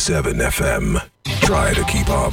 102.7 FM. Try to keep up.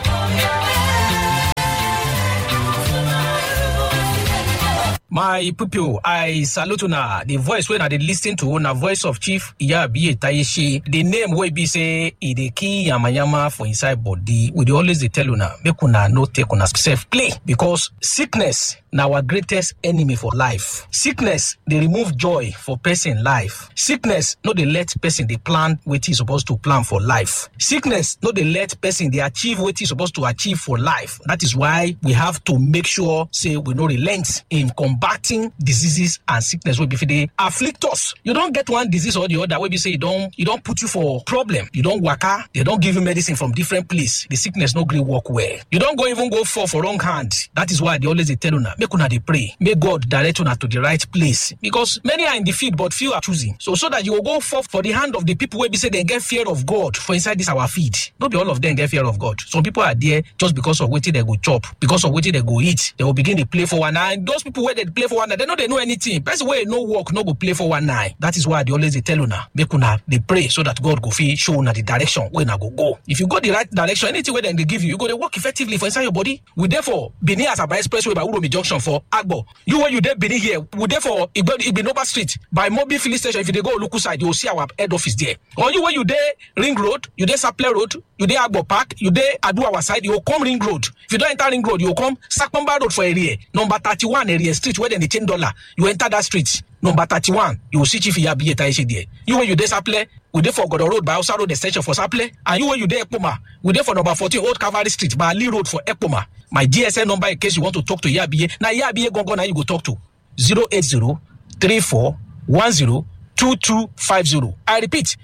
My people, I salute una. The voice when I did listen to na voice of Chief Iyabi Tayeshi. The name wey be say e dey kill yamayama for inside body. We dey always dey tell una make una no take una self play because sickness na our greatest enemy for life. Sickness dey remove joy for person life. Sickness no dey let person dey plan wetin e supposed to plan for life. Sickness no dey let person dey achieve wetin e supposed to achieve for life. That is why we have to make sure say we no relent in combating diseases and sickness wey be fit dey afflict us. You don't get one disease or the other wey be say you don't put you for problem. You don't waka, they don't give you medicine from different place. The sickness no gree work well. You don't even go for wrong hand. That is why they always dey tell una make una dey pray. May God direct una to the right place because many are in the field but few are choosing. So that you will go for the hand of the people wey be say they get fear of God for inside this our feed. Not be all of them get fear of God. Some people are there just because of wetin they go chop, because of wetin they go eat. They will begin to play for one eye. And those people where they play for one eye, they know anything. Person where no work, no go play for one eye. That is why they always they tell una make una they pray so that God go fit show una the direction where una go. If you go the right direction, anything where they give you, you go to work effectively for inside your body. We therefore Benin Asaba Expressway by Uromi Junction for Agbo. You when you there Benin here, we therefore Igbinoba Street by Mobil Filling Station. If you go Oluku side, you will see our head office there. Or you when you there Ring Road, you there Saple Road, you there Agbo Park, you there Adu our side, you will come Ring Road. If you don't enter Ring Road, you will come Sakpamba Road for area number 31 area street where they $10. You enter that street number 31, you will see Chief Iyabi Tayeshi there. You when you there Saple, we there for Godo Road by Hausa Road extension for Saple, and you when you there Ekpoma, we there for number 14 Old Cavalry Street by Ali Road for Ekpoma. My GSM number in case you want to talk to Iyabi. Now Iyabi gongo now you go talk to 080-3410-2250. I repeat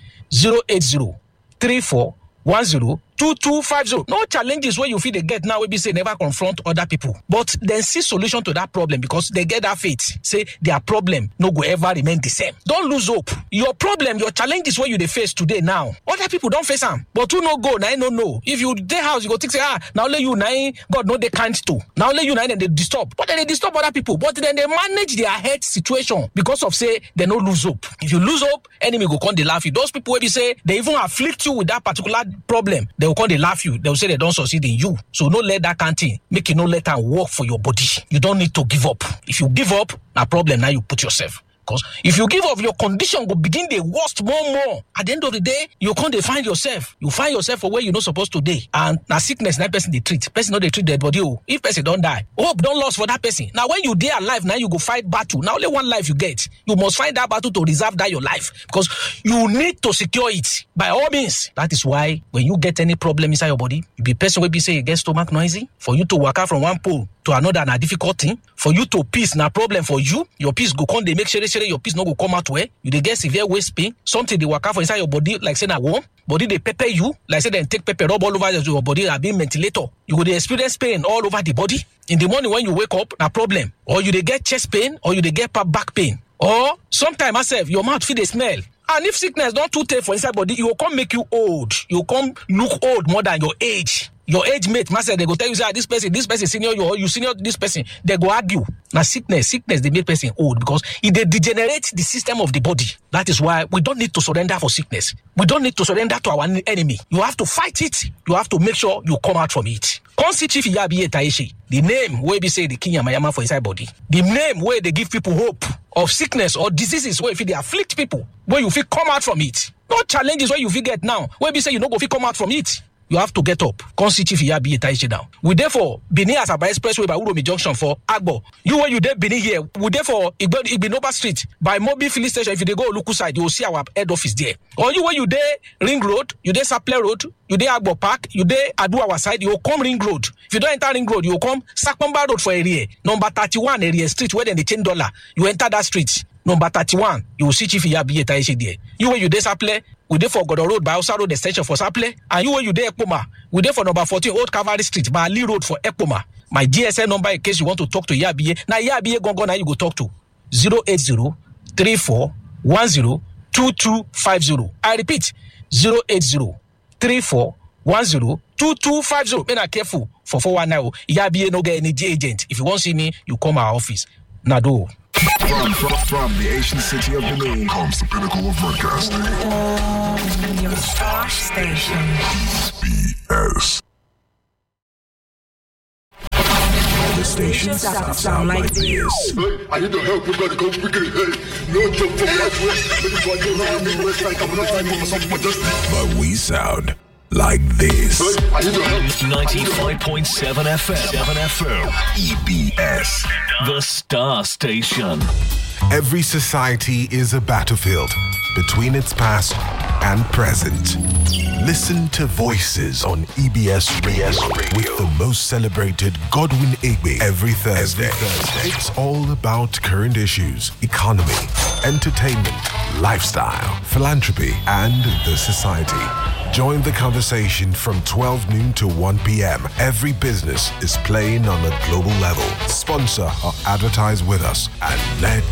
080-3410-2250. No challenges where you feel they get now will be say never confront other people, but then see solution to that problem because they get that faith. Say their problem no go ever remain the same. Don't lose hope. Your problem, your challenges where you they face today now, other people don't face them. But who no go now no know. If you dey house, you go think say now only you now God know they can't do. Now only you now they disturb. But then they disturb other people. But then they manage their health situation because of say they no lose hope. If you lose hope, enemy go come they laugh you. Those people where you say they even afflict you with that particular problem, they will come they laugh you. They will say they don't succeed in you. So no let that kind of thing make you no let them work for your body. You don't need to give up. If you give up, a problem now you put yourself. Because if you give up, your condition will begin the worst more. At the end of the day, you can't find yourself. You find yourself for where you're not supposed to be. And now sickness, that person they treat. Person not they treat dead body. If person don't die, hope don't loss for that person. Now when you dey alive, now you go fight battle. Now only one life you get. You must find that battle to reserve that your life. Because you need to secure it by all means. That is why when you get any problem inside your body, you be person will be say you get stomach noisy. For you to walk out from one pole to another na difficult thing. For you to peace na problem for you. Your peace go come they make sure your peace no go come out where you dey get severe waist pain. Something they work out for inside your body like say na warm. Body they pepper you like say they take pepper rub all over your body and be ventilator. You go dey experience pain all over the body. In the morning when you wake up, na problem. Or you dey get chest pain or you dey get back pain. Or sometimes myself your mouth feel the smell. And if sickness don't too take for inside body, it will come make you old. You come look old more than your age. Your age mate, master, they go tell you, say, this person senior you, or you senior this person. They go argue. Now sickness, they make person old because it they degenerate the system of the body. That is why we don't need to surrender for sickness. We don't need to surrender to our enemy. You have to fight it. You have to make sure you come out from it. Come see Chief Iyabi Tayeshi. The name where we say the king yamayama for inside body. The name where they give people hope of sickness or diseases where if they afflict people, where you feel come out from it. No challenges where you feel get now, where we say you no go feel come out from it. You have to get up. Come see Chief Iyabi Tayeshi now. We therefore Benin Asaba Expressway by Uromi Junction for Agbo. You when you there Benin here, we therefore Igbinoba Street by Mobil Filling Station. If you go Oluku side, you will see our head office there. Or you when you there Ring Road, you there Saple Road, you there Agbo Park, you there Adu our side, you will come Ring Road. If you don't enter Ring Road, you will come Sakpamba Road for area number 31 area street where they $10. You enter that street number 31, you will see Chief Iyabi Tayeshi there. You when you there Saple, we there for Godo Road by Hausa Road extension for Saple, and you when you there Ekpoma, we there for number 14 Old Cavalry Street by Ali Road for Ekpoma. My GSM number in case you want to talk to Iyabi. Now Iyabi gongo now you go talk to 080-3410-2250. I repeat 080-3410-2250. Be careful for 419. Iyabi no get any agent. If you want to see me, you come our office. Nado. From the ancient city of Benin comes the pinnacle of broadcasting. Your star station. EBS. The station sound like this. Hey, I need your help. You gotta go quickly. Hey, no joke for But we sound like this. Hey, I need your help. 95.7 FM. EBS. The Star Station. Every society is a battlefield between its past and present. Listen to Voices on EBS Radio with the most celebrated Godwin Egbe every Thursday. It's all about current issues, economy, entertainment, lifestyle, philanthropy, and the society. Join the conversation from 12 noon to 1 p.m. Every business is playing on a global level. Sponsor or advertise with us and let